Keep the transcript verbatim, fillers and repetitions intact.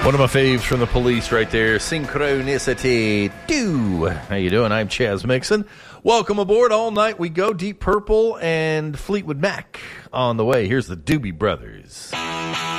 One of my faves from the Police right there, Synchronicity two. How you doing? I'm Chaz Mixon. Welcome aboard. All night we go. Deep Purple and Fleetwood Mac on the way. Here's the Doobie Brothers.